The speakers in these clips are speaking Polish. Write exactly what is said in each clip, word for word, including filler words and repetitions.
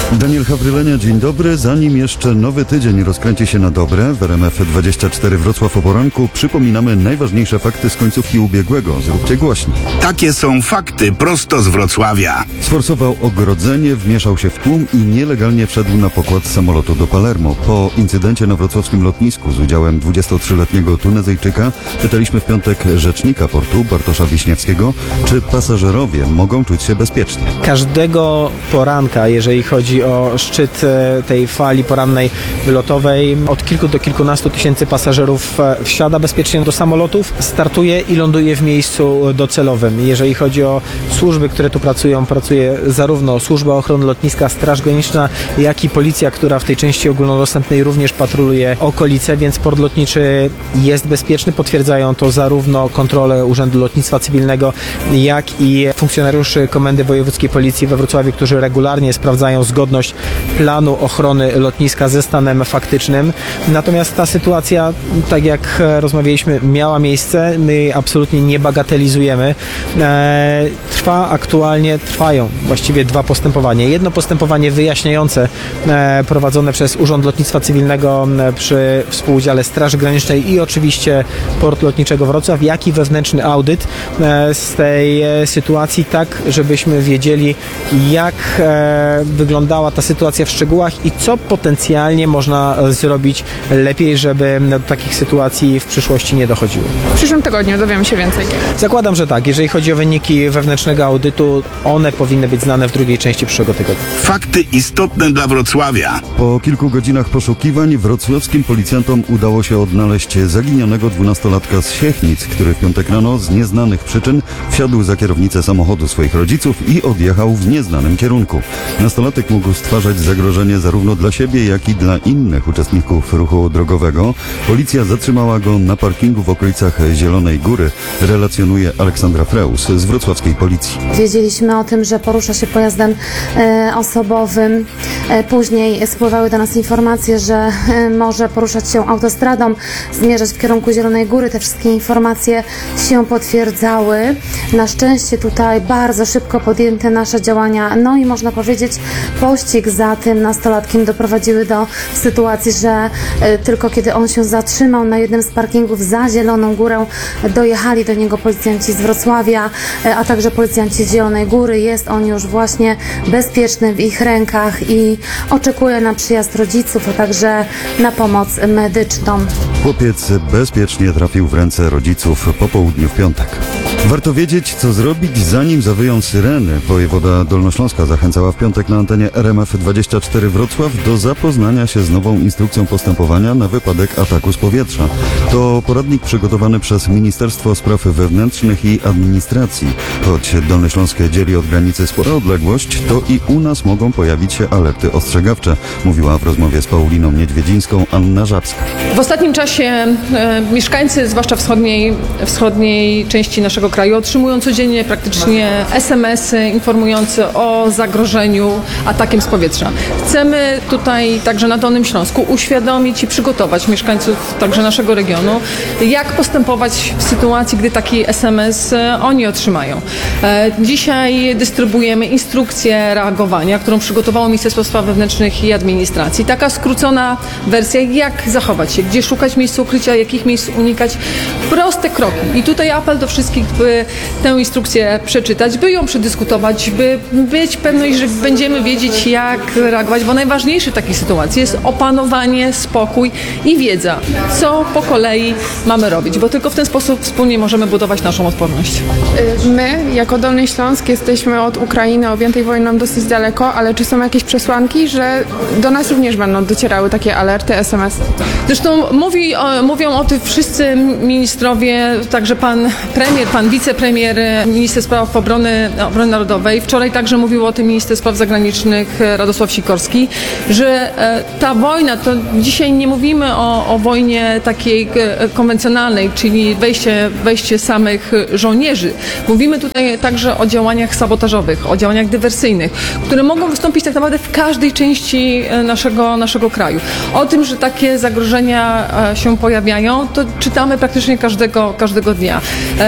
Daniel Hawrylenia, dzień dobry. Zanim jeszcze nowy tydzień rozkręci się na dobre, w R M F dwadzieścia cztery Wrocław o poranku przypominamy najważniejsze fakty z końcówki ubiegłego. Zróbcie głośniej. Takie są fakty prosto z Wrocławia. Sforsował ogrodzenie, wmieszał się w tłum i nielegalnie wszedł na pokład samolotu do Palermo. Po incydencie na wrocławskim lotnisku z udziałem dwudziestotrzyletniego Tunezyjczyka pytaliśmy w piątek rzecznika portu Bartosza Wiśniewskiego, czy pasażerowie mogą czuć się bezpiecznie. Każdego poranka, jeżeli chodzi o szczyt tej fali porannej wylotowej, od kilku do kilkunastu tysięcy pasażerów wsiada bezpiecznie do samolotów, startuje i ląduje w miejscu docelowym. Jeżeli chodzi o służby, które tu pracują, pracuje zarówno Służba Ochrony Lotniska, Straż Graniczna, jak i Policja, która w tej części ogólnodostępnej również patroluje okolice, więc port lotniczy jest bezpieczny. Potwierdzają to zarówno kontrole Urzędu Lotnictwa Cywilnego, jak i funkcjonariuszy Komendy Wojewódzkiej Policji we Wrocławiu, którzy regularnie sprawdzają zgodność planu ochrony lotniska ze stanem faktycznym. Natomiast ta sytuacja, tak jak rozmawialiśmy, miała miejsce. My jej absolutnie nie bagatelizujemy. E, trwa aktualnie, trwają właściwie dwa postępowania. Jedno postępowanie wyjaśniające e, prowadzone przez Urząd Lotnictwa Cywilnego e, przy współudziale Straży Granicznej i oczywiście Port Lotniczego Wrocław, jak i wewnętrzny audyt e, z tej e, sytuacji, tak żebyśmy wiedzieli, jak e, wyglądała ta sytuacja w szczegółach i co potencjalnie można zrobić lepiej, żeby do takich sytuacji w przyszłości nie dochodziło. W przyszłym tygodniu dowiemy się więcej. Zakładam, że tak. Jeżeli chodzi o wyniki wewnętrznego audytu, one powinny być znane w drugiej części przyszłego tygodnia. Fakty istotne dla Wrocławia. Po kilku godzinach poszukiwań wrocławskim policjantom udało się odnaleźć zaginionego dwunastolatka z Siechnic, który w piątek rano z nieznanych przyczyn wsiadł za kierownicę samochodu swoich rodziców i odjechał w nieznanym kierunku. Nastolatek mógł stwarzać zagrożenie zarówno dla siebie, jak i dla innych uczestników ruchu drogowego. Policja zatrzymała go na parkingu w okolicach Zielonej Góry, relacjonuje Aleksandra Freus z wrocławskiej policji. Wiedzieliśmy o tym, że porusza się pojazdem e, osobowym. E, później spływały do nas informacje, że e, może poruszać się autostradą, zmierzać w kierunku Zielonej Góry. Te wszystkie informacje się potwierdzały. Na szczęście tutaj bardzo szybko podjęte nasze działania, no i można powiedzieć pościg za tym nastolatkiem doprowadziły do sytuacji, że e, tylko kiedy on się zatrzymał na jednym z parkingów za Zieloną Górę, dojechali do niego policjanci z Wrocławia, e, a także policjanci z Zielonej Góry. Jest on już właśnie bezpieczny w ich rękach i oczekuje na przyjazd rodziców, a także na pomoc medyczną. Chłopiec bezpiecznie trafił w ręce rodziców po południu w piątek. Warto wiedzieć, co zrobić, zanim zawyją syreny. Wojewoda Dolnośląska zachęcała w piątek na antenie R M F dwadzieścia cztery Wrocław do zapoznania się z nową instrukcją postępowania na wypadek ataku z powietrza. To poradnik przygotowany przez Ministerstwo Spraw Wewnętrznych i Administracji. Choć Dolne Śląskie dzieli od granicy spora odległość, to i u nas mogą pojawić się alerty ostrzegawcze, mówiła w rozmowie z Pauliną Niedźwiedzińską Anna Żabska. W ostatnim czasie e, mieszkańcy, zwłaszcza wschodniej, wschodniej części naszego kraju, otrzymują codziennie praktycznie es em esy informujące o zagrożeniu atakiem z powietrza. Chcemy tutaj także na Dolnym Śląsku uświadomić i przygotować mieszkańców także naszego regionu, jak postępować w sytuacji, gdy taki es em es oni otrzymają. E, dzisiaj dystrybuujemy instrukcję reagowania, którą przygotowało Ministerstwo Spraw Wewnętrznych i Administracji. Taka skrócona wersja, jak zachować się, gdzie szukać miejsc ukrycia, jakich miejsc unikać. Proste kroki. I tutaj apel do wszystkich, by tę instrukcję przeczytać, by ją przedyskutować, by mieć pewność, że będziemy wiedzieć, jak reagować, bo najważniejsze w takiej sytuacji jest opanowanie, spokój i wiedza, co po kolei mamy robić, bo tylko w ten sposób wspólnie możemy budować naszą odporność. My, jako Dolny Śląsk, jesteśmy od Ukrainy objętej wojną dosyć daleko, ale czy są jakieś przesłanki, że do nas również będą docierały takie alerty, es em esy? Zresztą mówi, o, mówią o tym wszyscy ministrowie, także pan premier, pan wicepremier, minister spraw obrony, obrony narodowej. Wczoraj także mówił o tym minister spraw zagranicznych Radosław Sikorski, że ta wojna, to dzisiaj nie mówimy o, o wojnie takiej konwencjonalnej, czyli wejście, wejście samych żołnierzy. Mówimy tutaj także o działaniach sabotażowych, o działaniach dywersyjnych, które mogą wystąpić tak naprawdę w każdej części naszego, naszego kraju. O tym, że takie zagrożenia się pojawiają, to czytamy praktycznie każdego, każdego dnia.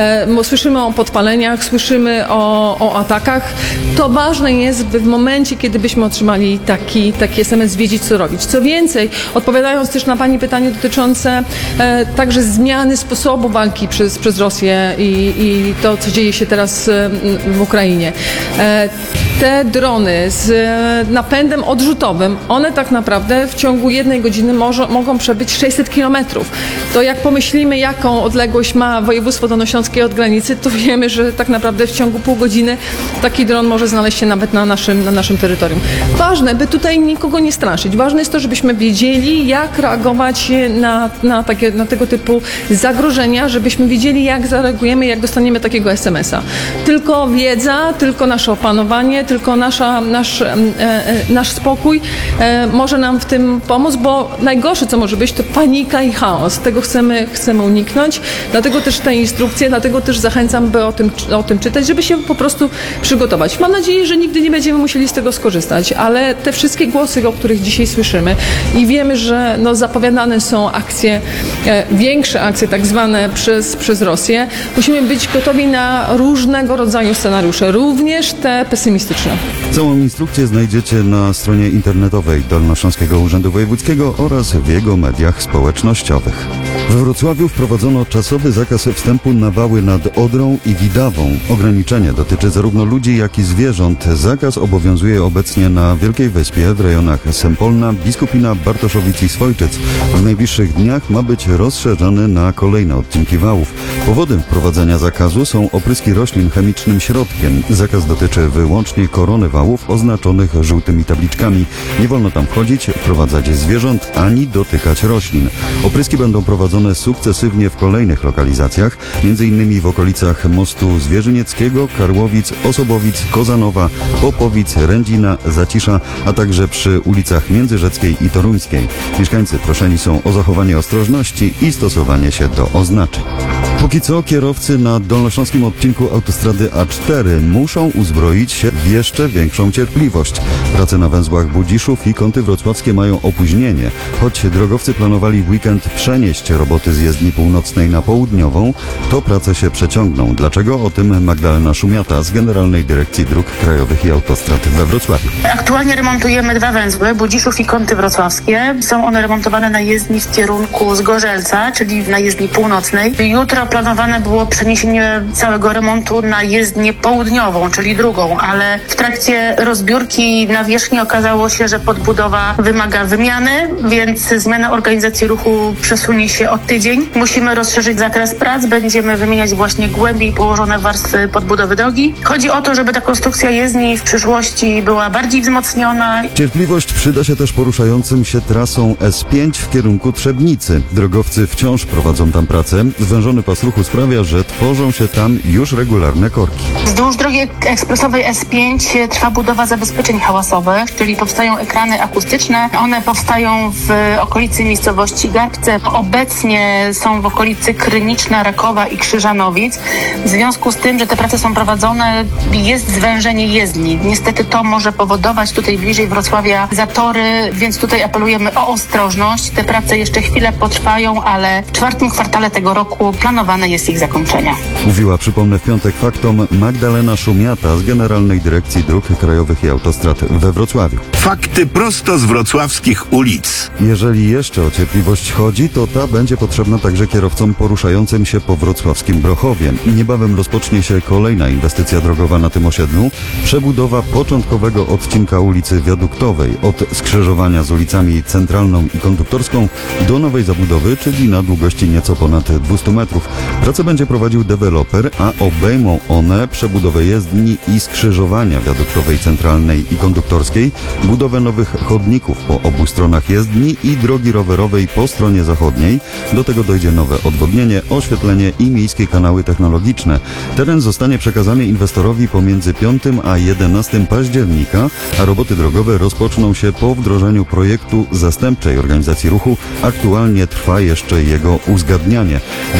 słyszymy o podpaleniach, słyszymy o, o atakach. To ważne jest, by w momencie, kiedy byśmy otrzymali taki, taki es em es, wiedzieć, co robić. Co więcej, odpowiadając też na Pani pytanie dotyczące e, także zmiany sposobu walki przez, przez Rosję i, i to, co dzieje się teraz e, w Ukrainie. E, te drony z e, napędem odrzutowym, one tak naprawdę w ciągu jednej godziny może, mogą przebyć sześćset kilometrów. To jak pomyślimy, jaką odległość ma województwo dolnośląskie od granicy, to wiemy, że tak naprawdę w ciągu pół godziny taki dron może znaleźć się nawet na naszym, na naszym terytorium. Ważne, by tutaj nikogo nie straszyć. Ważne jest to, żebyśmy wiedzieli, jak reagować na, na, takie, na tego typu zagrożenia, żebyśmy wiedzieli, jak zareagujemy, jak dostaniemy takiego es em es a. Tylko wiedza, tylko nasze opanowanie, tylko nasza, nasz, e, e, nasz spokój e, może nam w tym pomóc, bo najgorsze, co może być, to panika i chaos. Tego chcemy, chcemy uniknąć. Dlatego też te instrukcje, dlatego też zachęcam, by o tym, o tym czytać, żeby się po prostu przygotować. Mam nadzieję, że nigdy nie będziemy musieli z tego skorzystać, ale te wszystkie głosy, o których dzisiaj słyszymy i wiemy, że no, zapowiadane są akcje, e, większe akcje tak zwane przez, przez Rosję, musimy być gotowi na różnego rodzaju scenariusze, również te pesymistyczne. Całą instrukcję znajdziecie na stronie internetowej Dolnośląskiego Urzędu Wojewódzkiego oraz w jego mediach społecznościowych. We Wrocławiu wprowadzono czasowy zakaz wstępu na wały nad Odrą i Widawą. Ograniczenie dotyczy zarówno ludzi, jak i zwierząt. Zakaz obowiązuje obecnie na Wielkiej Wyspie, w rejonach Sempolna, Biskupina, Bartoszowic i Swojczyc. W najbliższych dniach ma być rozszerzany na kolejne odcinki wałów. Powodem wprowadzenia zakazu są opryski roślin chemicznym środkiem. Zakaz dotyczy wyłącznie korony wałów oznaczonych żółtymi tabliczkami. Nie wolno tam wchodzić, wprowadzać zwierząt ani dotykać roślin. Opryski będą prowadzone sukcesywnie w kolejnych lokalizacjach, m.in. w okolicach Mostu Zwierzynieckiego, Karłowic, Osobowic, Kozanowa, Popowic, Rędzina, Zacisza, a także przy ulicach Międzyrzeckiej i Toruńskiej. Mieszkańcy proszeni są o zachowanie ostrożności i stosowanie się do oznaczeń. Póki co kierowcy na dolnośląskim odcinku autostrady A cztery muszą uzbroić się w jeszcze większą cierpliwość. Prace na węzłach Budziszów i Kąty Wrocławskie mają opóźnienie. Choć drogowcy planowali w weekend przenieść roboty z jezdni północnej na południową, to prace się przeciągną. Dlaczego? O tym Magdalena Szumiata z Generalnej Dyrekcji Dróg Krajowych i Autostrad we Wrocławiu. Aktualnie remontujemy dwa węzły, Budziszów i Kąty Wrocławskie. Są one remontowane na jezdni w kierunku Zgorzelca, czyli na jezdni północnej. Jutro planowane było przeniesienie całego remontu na jezdnię południową, czyli drugą, ale w trakcie rozbiórki nawierzchni okazało się, że podbudowa wymaga wymiany, więc zmiana organizacji ruchu przesunie się o tydzień. Musimy rozszerzyć zakres prac, będziemy wymieniać właśnie głębiej położone warstwy podbudowy drogi. Chodzi o to, żeby ta konstrukcja jezdni w przyszłości była bardziej wzmocniona. Cierpliwość przyda się też poruszającym się trasą S pięć w kierunku Trzebnicy. Drogowcy wciąż prowadzą tam pracę. Zwężony pas ruchu sprawia, że tworzą się tam już regularne korki. Wzdłuż drogi ekspresowej S pięć trwa budowa zabezpieczeń hałasowych, czyli powstają ekrany akustyczne. One powstają w okolicy miejscowości Garbce. Obecnie są w okolicy Kryniczna, Rakowa i Krzyżanowic. W związku z tym, że te prace są prowadzone, jest zwężenie jezdni. Niestety to może powodować tutaj bliżej Wrocławia zatory, więc tutaj apelujemy o ostrożność. Te prace jeszcze chwilę potrwają, ale w czwartym kwartale tego roku planowane jest ich zakończenie. Mówiła, przypomnę, w piątek faktom Magdalena Szumiata z Generalnej Dyrekcji Dróg Krajowych i Autostrad we Wrocławiu. Fakty prosto z wrocławskich ulic. Jeżeli jeszcze o cierpliwość chodzi, to ta będzie potrzebna także kierowcom poruszającym się po wrocławskim Brochowie. Niebawem rozpocznie się kolejna inwestycja drogowa na tym osiedlu. Przebudowa początkowego odcinka ulicy Wiaduktowej od skrzyżowania z ulicami Centralną i Konduktorską do nowej zabudowy, czyli na długości nieco ponad dwieście metrów. Pracę będzie prowadził deweloper, a obejmą one przebudowę jezdni i skrzyżowania wiaduktowej Centralnej i Konduktorskiej, budowę nowych chodników po obu stronach jezdni i drogi rowerowej po stronie zachodniej. Do tego dojdzie nowe odwodnienie, oświetlenie i miejskie kanały technologiczne. Teren zostanie przekazany inwestorowi pomiędzy piątym a jedenastym października, a roboty drogowe rozpoczną się po wdrożeniu projektu zastępczej organizacji ruchu. Aktualnie trwa jeszcze jego uzgadnianie. Wiemy, że w czasie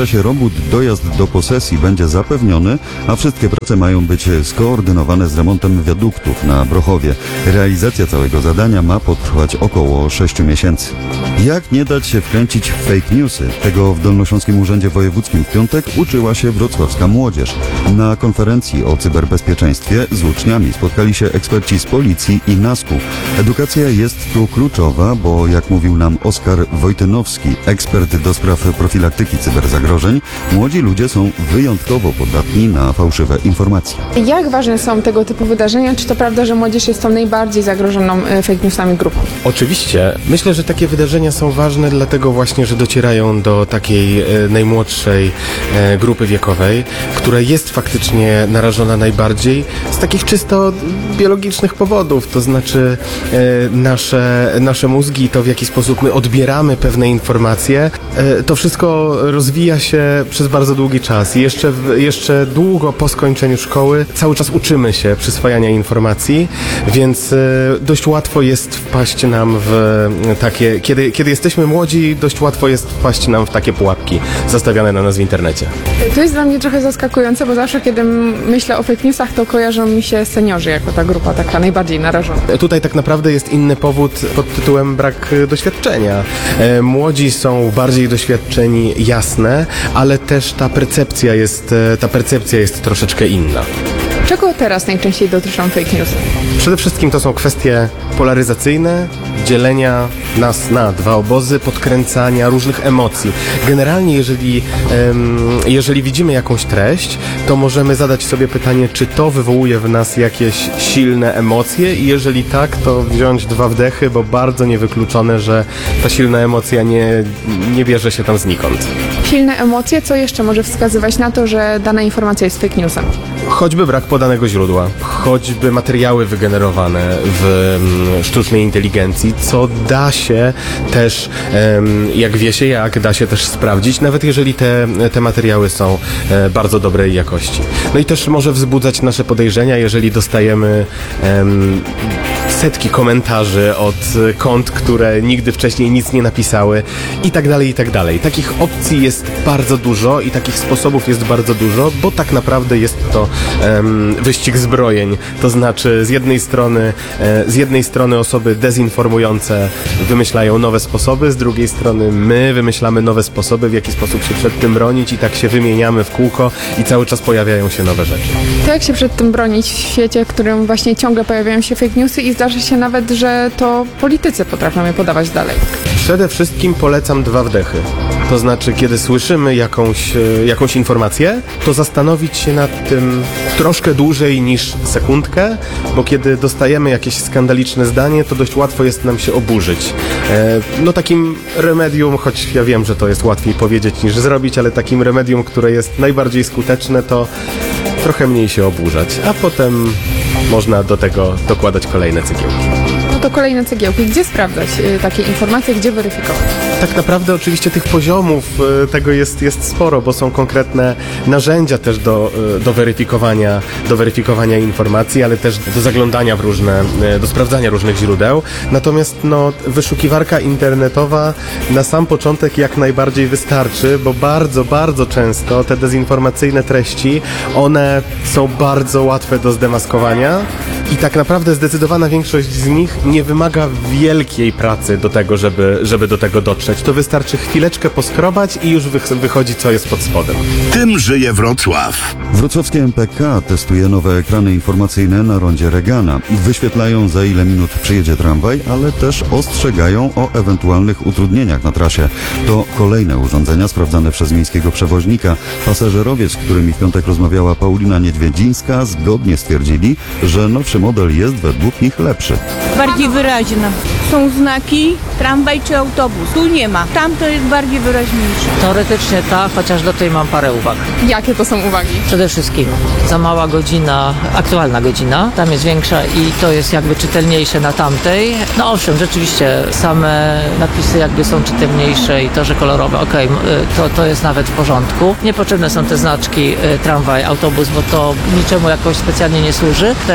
czasie robót dojazd do posesji będzie zapewniony, a wszystkie prace mają być skoordynowane z remontem wiaduktów na Brochowie. Realizacja całego zadania ma potrwać około sześciu miesięcy. Jak nie dać się wkręcić w fake newsy? Tego w Dolnośląskim Urzędzie Wojewódzkim w piątek uczyła się wrocławska młodzież. Na konferencji o cyberbezpieczeństwie z uczniami spotkali się eksperci z policji i nasku. Edukacja jest tu kluczowa, bo jak mówił nam Oskar Wojtynowski, ekspert do spraw profilaktyki cyberzagrożeń, młodzi ludzie są wyjątkowo podatni na fałszywe informacje. Jak ważne są tego typu wydarzenia? Czy to prawda, że młodzież jest tą najbardziej zagrożoną e, fake newsami grupą? Oczywiście. Myślę, że takie wydarzenia są ważne dlatego właśnie, że docierają do takiej e, najmłodszej e, grupy wiekowej, która jest faktycznie narażona najbardziej z takich czysto biologicznych powodów, to znaczy e, nasze, nasze mózgi, to w jaki sposób my odbieramy pewne informacje, e, to wszystko rozwija się przez bardzo długi czas i jeszcze, w, jeszcze długo po skończeniu szkoły cały czas uczymy się przyswajania informacji, więc e, dość łatwo jest wpaść nam w takie, kiedy, kiedy jesteśmy młodzi, dość łatwo jest wpaść nam w takie pułapki zastawiane na nas w internecie. To jest dla mnie trochę zaskakujące, bo zawsze kiedy myślę o fake newsach, to kojarzą mi się seniorzy jako ta grupa taka najbardziej narażona. Tutaj tak naprawdę jest inny powód pod tytułem brak doświadczenia. E, Młodzi są bardziej doświadczeni, jasne, ale też ta percepcja jest, e, ta percepcja jest troszeczkę inna. Czego teraz najczęściej dotyczą fake newsy? Przede wszystkim to są kwestie polaryzacyjne, dzielenia nas na dwa obozy, podkręcania różnych emocji. Generalnie jeżeli, em, jeżeli widzimy jakąś treść, to możemy zadać sobie pytanie, czy to wywołuje w nas jakieś silne emocje i jeżeli tak, to wziąć dwa wdechy, bo bardzo niewykluczone, że ta silna emocja nie, nie bierze się tam znikąd. Silne emocje, co jeszcze może wskazywać na to, że dana informacja jest fake newsem? Choćby brak podanego źródła, choćby materiały wygenerowane w mm, sztucznej inteligencji, co da się też, em, jak wie się jak, da się też sprawdzić, nawet jeżeli te, te materiały są e, bardzo dobrej jakości. No i też może wzbudzać nasze podejrzenia, jeżeli dostajemy em, setki komentarzy od kont, które nigdy wcześniej nic nie napisały i tak dalej, i tak dalej. Takich opcji jest bardzo dużo i takich sposobów jest bardzo dużo, bo tak naprawdę jest to um, wyścig zbrojeń. To znaczy z jednej strony e, z jednej strony osoby dezinformujące wymyślają nowe sposoby, z drugiej strony my wymyślamy nowe sposoby, w jaki sposób się przed tym bronić i tak się wymieniamy w kółko i cały czas pojawiają się nowe rzeczy. To jak się przed tym bronić w świecie, w którym właśnie ciągle pojawiają się fake newsy i zdarza się nawet, że to politycy potrafią je podawać dalej? Przede wszystkim polecam dwa wdechy. To znaczy, kiedy słyszymy jakąś, jakąś informację, to zastanowić się nad tym troszkę dłużej niż sekundkę, bo kiedy dostajemy jakieś skandaliczne zdanie, to dość łatwo jest nam się oburzyć. E, no takim remedium, choć ja wiem, że to jest łatwiej powiedzieć niż zrobić, ale takim remedium, które jest najbardziej skuteczne, to trochę mniej się oburzać, a potem można do tego dokładać kolejne cegiełki. No to kolejne cegiełki. Gdzie sprawdzać y, takie informacje, gdzie weryfikować? Tak naprawdę oczywiście tych poziomów y, tego jest, jest sporo, bo są konkretne narzędzia też do, y, do weryfikowania, do weryfikowania informacji, ale też do zaglądania w różne, y, do sprawdzania różnych źródeł. Natomiast no, wyszukiwarka internetowa na sam początek jak najbardziej wystarczy, bo bardzo, bardzo często te dezinformacyjne treści, one są bardzo łatwe do zdemaskowania i tak naprawdę zdecydowana większość z nich nie wymaga wielkiej pracy do tego, żeby, żeby do tego dotrzeć. To wystarczy chwileczkę poskrobać i już wych- wychodzi, co jest pod spodem. Tym żyje Wrocław. Wrocławskie M P K testuje nowe ekrany informacyjne na rondzie Regana. Wyświetlają, za ile minut przyjedzie tramwaj, ale też ostrzegają o ewentualnych utrudnieniach na trasie. To kolejne urządzenia sprawdzane przez miejskiego przewoźnika. Pasażerowie, z którymi w piątek rozmawiała Paulina Niedźwiedzińska, zgodnie stwierdzili, że nowszy model jest według nich lepszy. Bardziej wyraźna. Są znaki, tramwaj czy autobus. Tu nie ma. Tam to jest bardziej wyraźniejsze. Teoretycznie tak, chociaż do tej mam parę uwag. Jakie to są uwagi? Przede wszystkim za mała godzina, aktualna godzina, tam jest większa i to jest jakby czytelniejsze na tamtej. No owszem, rzeczywiście same napisy jakby są czytelniejsze i to, że kolorowe, okej, okay, to, to jest nawet w porządku. Niepotrzebne są te znaczki tramwaj, autobus, bo to niczemu jakoś specjalnie nie służy. Te jakieś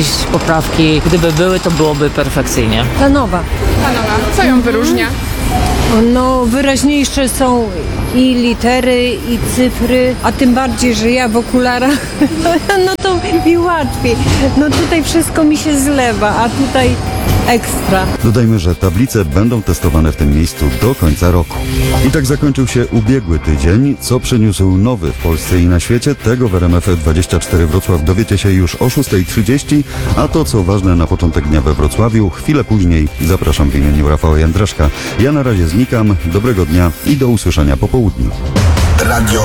jakieś poprawki, gdyby były, to byłoby perfekcyjnie. Ta nowa. Ta nowa. Co ją wyróżnia? No, wyraźniejsze są i litery, i cyfry, a tym bardziej, że ja w okularach, no to mi łatwiej. No tutaj wszystko mi się zlewa, a tutaj ekstra. Dodajmy, że tablice będą testowane w tym miejscu do końca roku. I tak zakończył się ubiegły tydzień. Co przyniósł nowy w Polsce i na świecie? Tego w R M F dwadzieścia cztery Wrocław dowiecie się już o szóstej trzydzieści, a to, co ważne na początek dnia we Wrocławiu, chwilę później. Zapraszam w imieniu Rafała Jędraszka. Ja na razie znikam. Dobrego dnia i do usłyszenia po południu. Radio